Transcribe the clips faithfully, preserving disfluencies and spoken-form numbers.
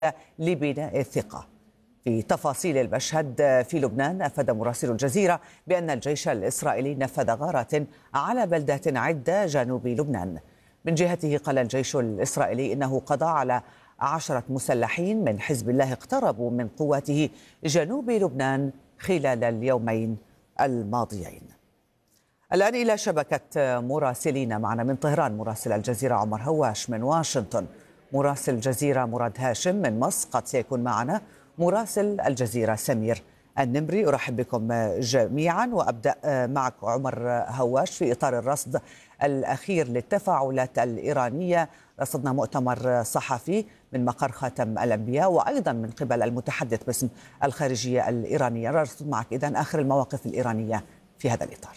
لبناء الثقة. في تفاصيل المشهد في لبنان، أفاد مراسل الجزيرة بأن الجيش الإسرائيلي نفذ غارات على بلدات عدة جنوب لبنان. من جهته قال الجيش الإسرائيلي إنه قضى على عشرة مسلحين من حزب الله اقتربوا من قواته جنوب لبنان خلال اليومين الماضيين. الآن إلى شبكة مراسلين، معنا من طهران مراسل الجزيرة عمر هواش، من واشنطن مراسل الجزيرة مراد هاشم، من مصر قد سيكون معنا مراسل الجزيرة سمير النمري. أرحب بكم جميعا وأبدأ معك عمر هواش. في إطار الرصد الأخير للتفاعلات الإيرانية، رصدنا مؤتمر صحفي من مقر خاتم الأنبياء وأيضا من قبل المتحدث باسم الخارجية الإيرانية. رصد معك إذن آخر المواقف الإيرانية في هذا الإطار.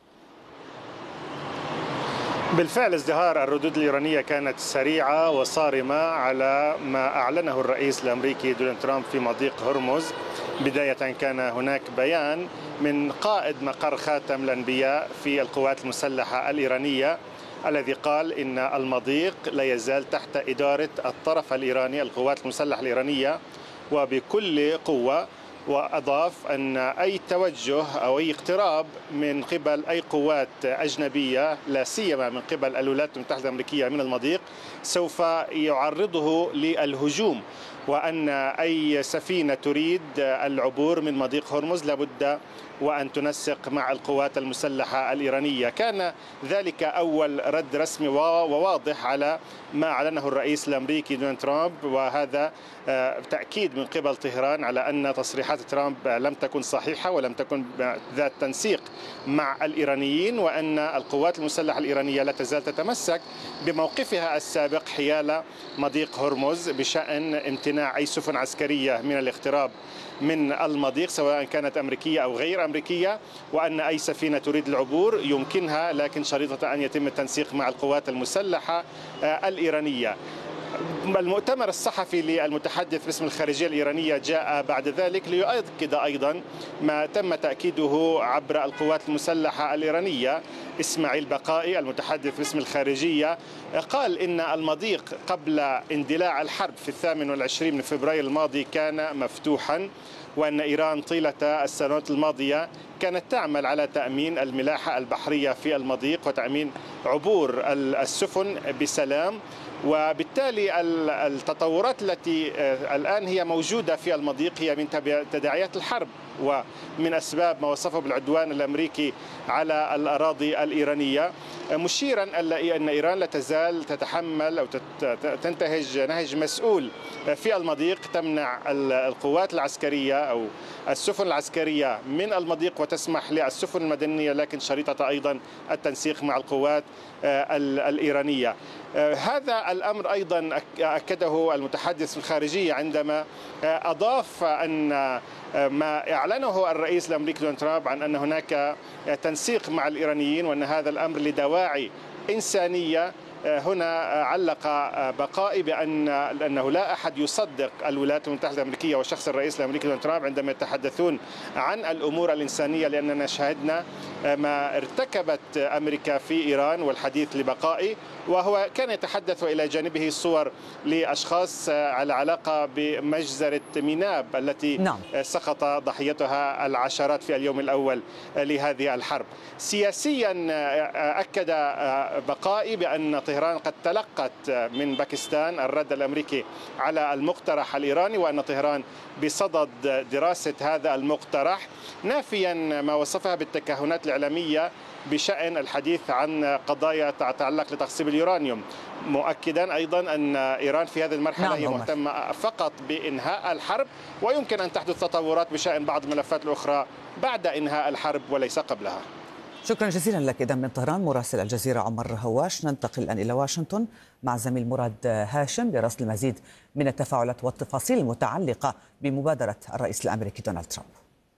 بالفعل ازدهار الردود الإيرانية كانت سريعة وصارمة على ما أعلنه الرئيس الأمريكي دونالد ترامب في مضيق هرمز. بداية كان هناك بيان من قائد مقر خاتم الأنبياء في القوات المسلحة الإيرانية الذي قال إن المضيق لا يزال تحت إدارة الطرف الإيراني، القوات المسلحة الإيرانية، وبكل قوة. وأضاف أن أي توجه أو أي اقتراب من قبل أي قوات أجنبية لا سيما من قبل الولايات المتحدة الأمريكية من المضيق سوف يعرضه للهجوم، وأن أي سفينة تريد العبور من مضيق هرمز لابد وأن تنسق مع القوات المسلحة الإيرانية. كان ذلك أول رد رسمي وواضح على ما أعلنه الرئيس الأمريكي دونالد ترامب، وهذا تأكيد من قبل طهران على أن تصريحات ترامب لم تكن صحيحة ولم تكن ذات تنسيق مع الإيرانيين، وأن القوات المسلحة الإيرانية لا تزال تتمسك بموقفها السابق حيال مضيق هرمز بشأن امتناع أي سفن عسكرية من الاقتراب من المضيق سواء كانت أمريكية أو غير أمريكية، وأن أي سفينة تريد العبور يمكنها، لكن شريطة أن يتم التنسيق مع القوات المسلحة الإيرانية. المؤتمر الصحفي للمتحدث باسم الخارجية الإيرانية جاء بعد ذلك ليؤكد أيضا ما تم تأكيده عبر القوات المسلحة الإيرانية. إسماعيل بقائي المتحدث باسم الخارجية قال إن المضيق قبل اندلاع الحرب في الثامن والعشرين من فبراير الماضي كان مفتوحا، وأن إيران طيلة السنوات الماضية كانت تعمل على تأمين الملاحة البحرية في المضيق وتأمين عبور السفن بسلام. وبالتالي التطورات التي الآن هي موجودة في المضيق هي من تداعيات الحرب ومن أسباب ما وصفه بالعدوان الأمريكي على الأراضي الإيرانية، مشيرا أن إيران لا تزال تتحمل أو تنتهج نهج مسؤول في المضيق، تمنع القوات العسكرية أو السفن العسكرية من المضيق وتسمح للسفن المدنية، لكن شريطة أيضا التنسيق مع القوات الإيرانية. هذا الأمر أيضا أكده المتحدث الخارجية عندما أضاف أن ما أعلنه الرئيس الأمريكي دونالد ترامب عن أن هناك تنسيق مع الإيرانيين وأن هذا الأمر لدواعي إنسانية. هنا علق بقائي بأن أنه لا أحد يصدق الولايات المتحدة الأمريكية وشخص الرئيس الأمريكي دونالد ترامب عندما يتحدثون عن الأمور الإنسانية، لأننا شاهدنا ما ارتكبت أمريكا في إيران. والحديث لبقائي وهو كان يتحدث إلى جانبه صور لأشخاص على علاقة بمجزرة ميناب التي نعم. سقط ضحيتها العشرات في اليوم الأول لهذه الحرب. سياسيا أكد بقائي بأن طهران قد تلقت من باكستان الرد الأمريكي على المقترح الإيراني، وأن طهران بصدد دراسة هذا المقترح، نافيا ما وصفها بالتكهنات الإعلامية بشأن الحديث عن قضايا تتعلق لتخصيب اليورانيوم، مؤكدا أيضا أن إيران في هذه المرحلة نعم هي مهتمة فقط بإنهاء الحرب، ويمكن أن تحدث تطورات بشأن بعض الملفات الأخرى بعد إنهاء الحرب وليس قبلها. شكرا جزيلا لك إذا من طهران مراسل الجزيرة عمر هواش. ننتقل الآن إلى واشنطن مع زميل مراد هاشم لرصد المزيد من التفاعلات والتفاصيل المتعلقة بمبادرة الرئيس الأمريكي دونالد ترامب.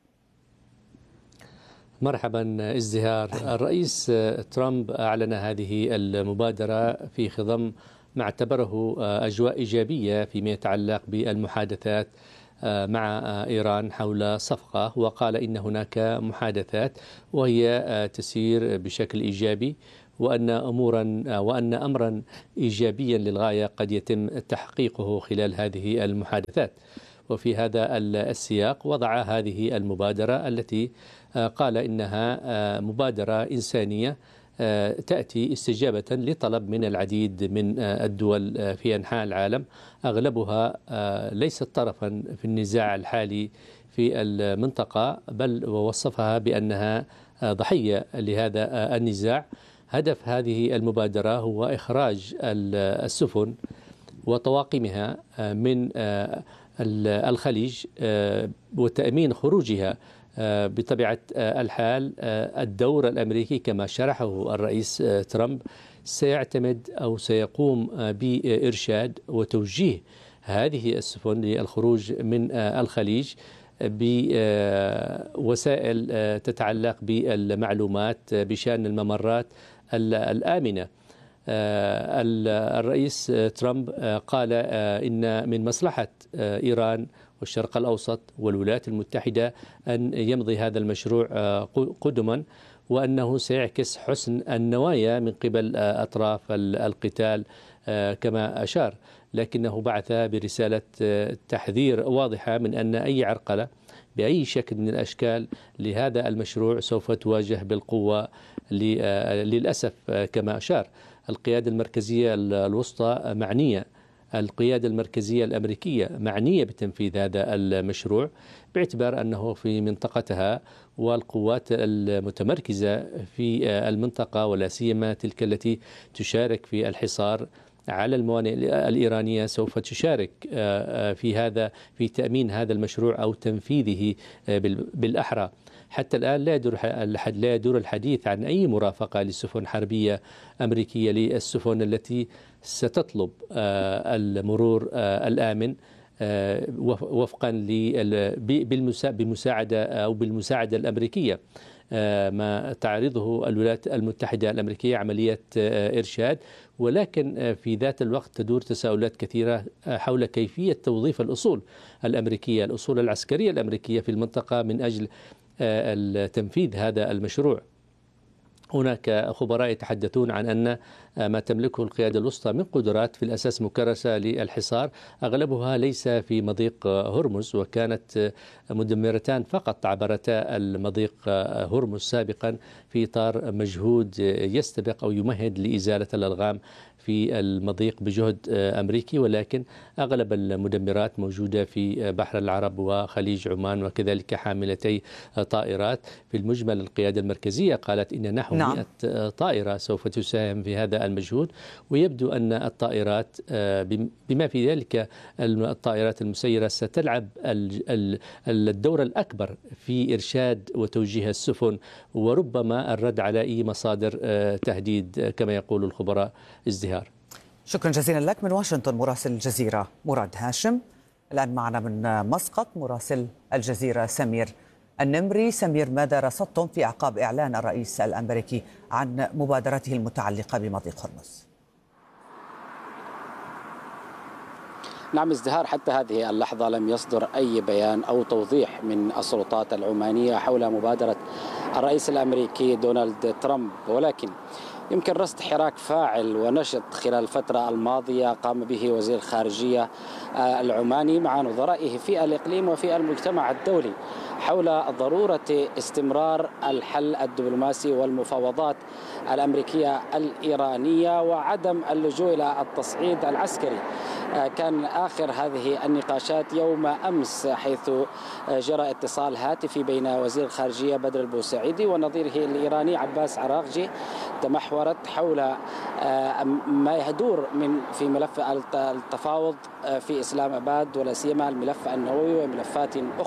مرحبا ازدهار. الرئيس ترامب أعلن هذه المبادرة في خضم ما اعتبره أجواء إيجابية فيما يتعلق بالمحادثات مع إيران حول صفقة، وقال إن هناك محادثات وهي تسير بشكل إيجابي وأن أمورا وأن أمرا إيجابيا للغاية قد يتم تحقيقه خلال هذه المحادثات. وفي هذا السياق وضع هذه المبادرة التي قال إنها مبادرة إنسانية تأتي استجابة لطلب من العديد من الدول في أنحاء العالم، أغلبها ليست طرفا في النزاع الحالي في المنطقة، بل ووصفها بأنها ضحية لهذا النزاع. هدف هذه المبادرة هو إخراج السفن وطواقمها من الخليج وتأمين خروجها. بطبيعة الحال الدور الأمريكي كما شرحه الرئيس ترامب سيعتمد أو سيقوم بإرشاد وتوجيه هذه السفن للخروج من الخليج بوسائل تتعلق بالمعلومات بشأن الممرات الآمنة. الرئيس ترامب قال إن من مصلحة إيران والشرق الأوسط والولايات المتحدة أن يمضي هذا المشروع قدما، وأنه سيعكس حسن النوايا من قبل أطراف القتال كما أشار، لكنه بعث برسالة تحذير واضحة من أن أي عرقلة بأي شكل من الأشكال لهذا المشروع سوف تواجه بالقوة للأسف كما أشار. القيادة المركزية الوسطى معنية، القيادة المركزية الأمريكية معنية بتنفيذ هذا المشروع باعتبار أنه في منطقتها، والقوات المتمركزة في المنطقة ولا سيما تلك التي تشارك في الحصار على الموانئ الإيرانية سوف تشارك في هذا في تأمين هذا المشروع أو تنفيذه بالأحرى. حتى الآن لا يدور لا يدور الحديث عن أي مرافقة لسفن حربية أمريكية للسفن التي ستطلب المرور الآمن وفقا بمساعدة أو بالمساعدة الأمريكية. ما تعرضه الولايات المتحدة الأمريكية عملية إرشاد، ولكن في ذات الوقت تدور تساؤلات كثيرة حول كيفية توظيف الأصول الأمريكية الأصول العسكرية الأمريكية في المنطقة من أجل تنفيذ هذا المشروع. هناك خبراء يتحدثون عن أن ما تملكه القيادة الوسطى من قدرات في الأساس مكرسة للحصار أغلبها ليس في مضيق هرمز، وكانت مدمرتان فقط عبرتا المضيق هرمز سابقا في إطار مجهود يستبق أو يمهد لإزالة الألغام في المضيق بجهد أمريكي، ولكن أغلب المدمرات موجودة في بحر العرب وخليج عمان وكذلك حاملتي طائرات. في المجمل القيادة المركزية قالت إن نحو نعم. مئة طائرة سوف تساهم في هذا المجهود، ويبدو أن الطائرات بما في ذلك الطائرات المسيرة ستلعب الدور الأكبر في إرشاد وتوجيه السفن وربما الرد على أي مصادر تهديد كما يقول الخبراء. ازدهار، شكرا جزيلا لك من واشنطن مراسل الجزيرة مراد هاشم. الآن معنا من مسقط مراسل الجزيرة سمير النمري. سمير، ماذا رصدتم في أعقاب إعلان الرئيس الأمريكي عن مبادرته المتعلقة بمضيق هرمز؟ نعم ازدهار، حتى هذه اللحظة لم يصدر أي بيان أو توضيح من السلطات العمانية حول مبادرة الرئيس الأمريكي دونالد ترامب، ولكن يمكن رصد حراك فاعل ونشط خلال الفترة الماضية قام به وزير الخارجية العماني مع نظرائه في الإقليم وفي المجتمع الدولي حول ضرورة استمرار الحل الدبلوماسي والمفاوضات الأمريكية الإيرانية وعدم اللجوء إلى التصعيد العسكري. كان آخر هذه النقاشات يوم أمس، حيث جرى اتصال هاتفي بين وزير الخارجية بدر البوسعيدي ونظيره الإيراني عباس عراقجي، تمحورت حول ما يدور من في ملف التفاوض في إسلام آباد ولا سيما الملف النووي وملفات أخرى.